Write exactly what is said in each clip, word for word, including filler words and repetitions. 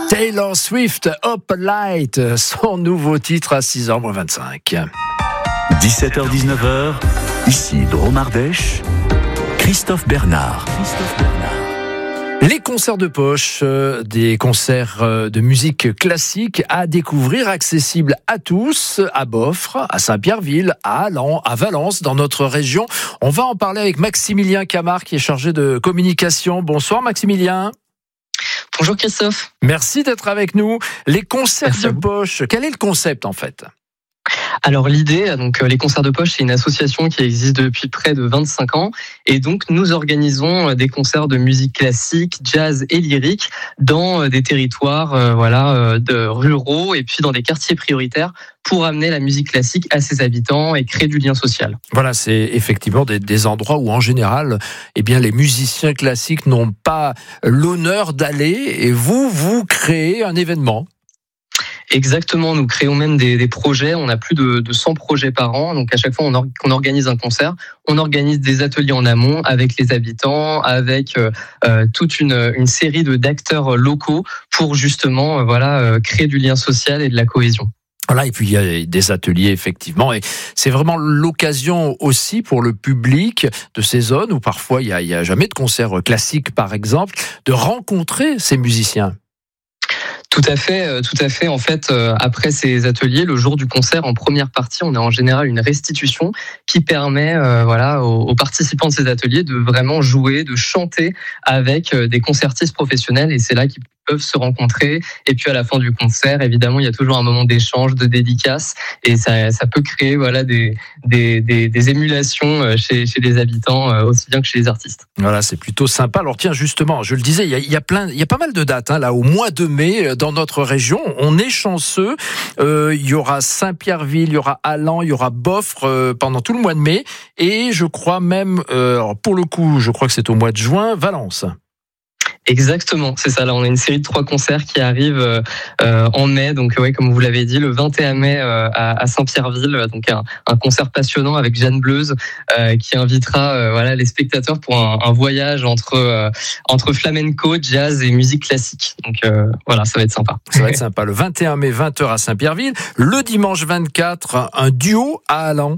Taylor Swift, Up Light, son nouveau titre à six heures moins vingt-cinq. dix-sept heures dix-neuf heures, ici Drôme Ardèche, Christophe Bernard. Christophe Bernard. Les concerts de poche, euh, des concerts euh, de musique classique à découvrir, accessibles à tous, à Boffres, à Saint-Pierreville, à Allan, à Valence, dans notre région. On va en parler avec Maximilien Camard, qui est chargé de communication. Bonsoir Maximilien. Bonjour Christophe. Merci d'être avec nous. Les concerts de poche, quel est le concept en fait ? Alors l'idée, donc les concerts de poche, c'est une association qui existe depuis près de vingt-cinq ans, et donc nous organisons des concerts de musique classique, jazz et lyrique dans des territoires, euh, voilà, de ruraux et puis dans des quartiers prioritaires pour amener la musique classique à ses habitants et créer du lien social. Voilà, c'est effectivement des, des endroits où en général, eh bien les musiciens classiques n'ont pas l'honneur d'aller, et vous, vous créez un événement. Exactement, nous créons même des, des projets, on a plus de, de cent projets par an, donc à chaque fois on, or, on organise un concert, on organise des ateliers en amont avec les habitants, avec euh, toute une, une série de, d'acteurs locaux pour justement euh, voilà, euh, créer du lien social et de la cohésion. Voilà, et puis il y a des ateliers effectivement, et c'est vraiment l'occasion aussi pour le public de ces zones où parfois il n'y a, il y a jamais de concert classique par exemple, de rencontrer ces musiciens. Tout à fait, tout à fait. En fait, après ces ateliers, le jour du concert, en première partie, on a en général une restitution qui permet, euh, voilà, aux, aux participants de ces ateliers de vraiment jouer, de chanter avec des concertistes professionnels, et c'est là qu'ils peuvent se rencontrer. Et puis à la fin du concert, évidemment, il y a toujours un moment d'échange, de dédicace, et ça, ça peut créer, voilà, des, des, des, des émulations chez, chez les habitants aussi bien que chez les artistes. Voilà, c'est plutôt sympa. Alors tiens, justement, je le disais, il y a, il y a plein, il y a pas mal de dates hein, là au mois de mai dans notre région. On est chanceux. Euh, il y aura Saint-Pierreville, il y aura Allan, il y aura Boffres euh, pendant tout le mois de mai, et je crois même, euh, alors pour le coup, je crois que c'est au mois de juin, Valence. Exactement, c'est ça. Là, on a une série de trois concerts qui arrivent euh, en mai. Donc, ouais, comme vous l'avez dit, le vingt et un mai euh, à, à Saint-Pierreville. Donc, un, un concert passionnant avec Jeanne Bleuze euh, qui invitera euh, voilà les spectateurs pour un, un voyage entre euh, entre flamenco, jazz et musique classique. Donc, euh, voilà, ça va être sympa. Ça va être sympa. Le vingt et un mai, vingt heures à Saint-Pierreville. Le dimanche vingt-quatre, un duo à Allan.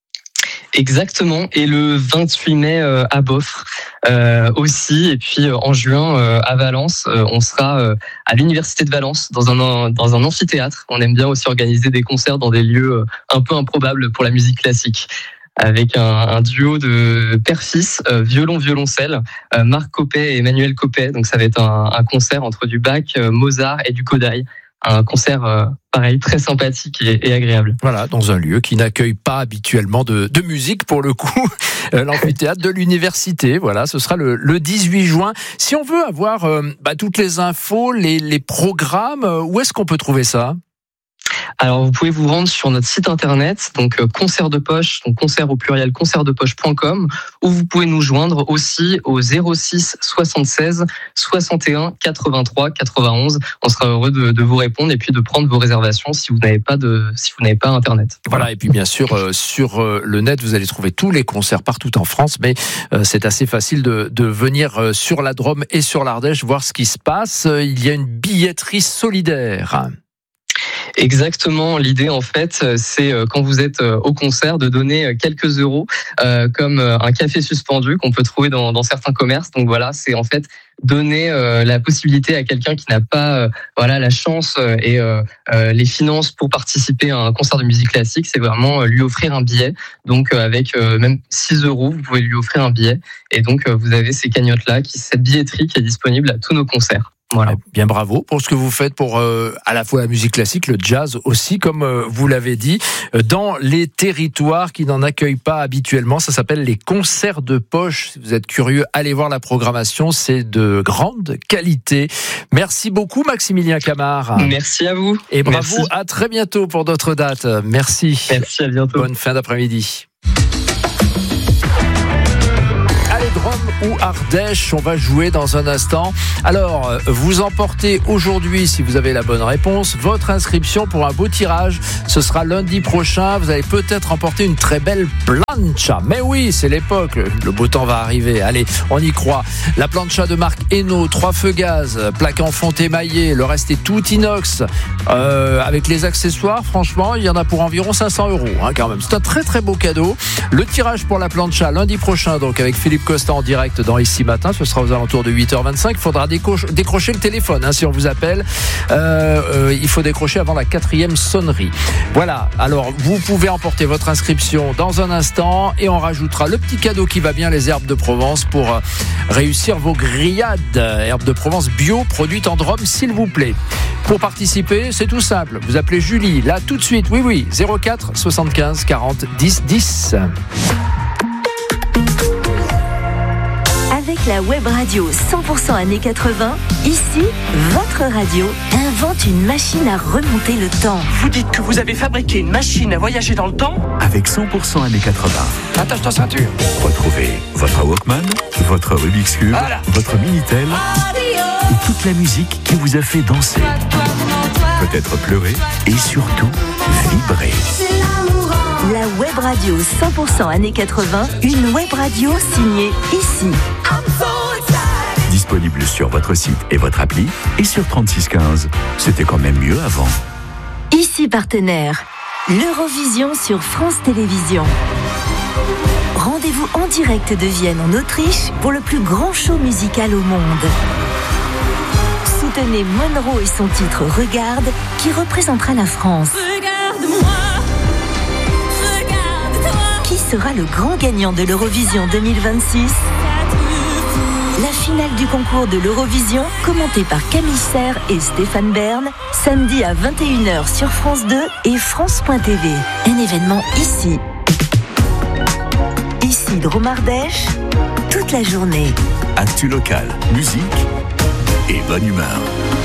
Exactement, et le vingt-huit mai euh, à Boffres euh, aussi, et puis euh, en juin euh, à Valence, euh, on sera euh, à l'université de Valence dans un dans un amphithéâtre. On aime bien aussi organiser des concerts dans des lieux euh, un peu improbables pour la musique classique, avec un, un duo de père-fils, euh, violon-violoncelle, euh, Marc Coppet et Emmanuel Coppet. Donc ça va être un, un concert entre du Bach, euh, Mozart et du Kodály. Un concert euh, pareil, très sympathique et, et agréable. Voilà, dans un lieu qui n'accueille pas habituellement de, de musique pour le coup, euh, l'amphithéâtre de l'université. Voilà, ce sera le, le dix-huit juin. Si on veut avoir euh, bah, toutes les infos, les, les programmes, euh, où est-ce qu'on peut trouver ça ? Alors, vous pouvez vous rendre sur notre site internet, donc euh, concert de poche, donc concert au pluriel, concert de poche point com, ou vous pouvez nous joindre aussi au zéro six soixante-seize soixante et un quatre-vingt-trois quatre-vingt-onze. On sera heureux de, de vous répondre et puis de prendre vos réservations si vous n'avez pas de, si vous n'avez pas internet. Voilà, et puis bien sûr euh, sur euh, le net, vous allez trouver tous les concerts partout en France, mais euh, c'est assez facile de, de venir euh, sur la Drôme et sur l'Ardèche voir ce qui se passe. Il y a une billetterie solidaire. Exactement. L'idée, en fait, c'est quand vous êtes au concert de donner quelques euros, euh, comme un café suspendu qu'on peut trouver dans, dans certains commerces. Donc voilà, c'est en fait donner euh, la possibilité à quelqu'un qui n'a pas euh, voilà la chance et euh, euh, les finances pour participer à un concert de musique classique. C'est vraiment lui offrir un billet. Donc euh, avec euh, même six euros, vous pouvez lui offrir un billet. Et donc euh, vous avez ces cagnottes-là, qui, cette billetterie qui est disponible à tous nos concerts. Voilà. Bien, bravo pour ce que vous faites pour euh, à la fois la musique classique, le jazz aussi, comme euh, vous l'avez dit, euh, dans les territoires qui n'en accueillent pas habituellement. Ça s'appelle les concerts de poche. Si vous êtes curieux, allez voir la programmation. C'est de grande qualité. Merci beaucoup, Maximilien Camard. Merci à vous. Et bravo, Merci. À très bientôt pour d'autres dates. Merci. Merci, à bientôt. Bonne fin d'après-midi. Allez, Drôme. ou Ardèche. On va jouer dans un instant. Alors, vous emportez aujourd'hui, si vous avez la bonne réponse, votre inscription pour un beau tirage. Ce sera lundi prochain. Vous allez peut-être emporter une très belle plancha. Mais oui, c'est l'époque. Le beau temps va arriver. Allez, on y croit. La plancha de marque Eno, trois feux gaz, plaque en fonte émaillée. Le reste est tout inox. Euh, avec les accessoires, franchement, il y en a pour environ cinq cents euros, hein, quand même. C'est un très très beau cadeau. Le tirage pour la plancha lundi prochain, donc avec Philippe Costa en direct dans Ici Matin. Ce sera aux alentours de huit heures vingt-cinq. Il faudra déco- décrocher le téléphone, hein, si on vous appelle. Euh, euh, il faut décrocher avant la quatrième sonnerie. Voilà. Alors, vous pouvez emporter votre inscription dans un instant et on rajoutera le petit cadeau qui va bien, les herbes de Provence, pour euh, réussir vos grillades. Herbes de Provence bio, produites en Drôme, s'il vous plaît. Pour participer, c'est tout simple. Vous appelez Julie, là, tout de suite. Oui, oui. zéro quatre soixante-quinze quarante dix dix. Avec la web radio cent pour cent années quatre-vingts, ici, votre radio invente une machine à remonter le temps. Vous dites que vous avez fabriqué une machine à voyager dans le temps ? Avec cent pour cent années quatre-vingts. Attache ta ceinture. Retrouvez votre Walkman, votre Rubik's Cube, Voilà. votre Minitel et toute la musique qui vous a fait danser, peut-être pleurer et surtout vibrer. La web radio cent pour cent années quatre-vingts, une web radio signée ici. Disponible sur votre site et votre appli et sur trente-six quinze. C'était quand même mieux avant. Ici partenaire, l'Eurovision sur France Télévisions. Rendez-vous en direct de Vienne en Autriche pour le plus grand show musical au monde. Soutenez Monroe et son titre Regarde qui représentera la France. Regarde-moi, regarde-toi. Qui sera le grand gagnant de l'Eurovision deux mille vingt-six ? La finale du concours de l'Eurovision, commentée par Camille Serre et Stéphane Bern, samedi à vingt et une heures sur France deux et France point T V. Un événement ici. Ici Drôme Ardèche, toute la journée. Actu local, musique et bonne humeur.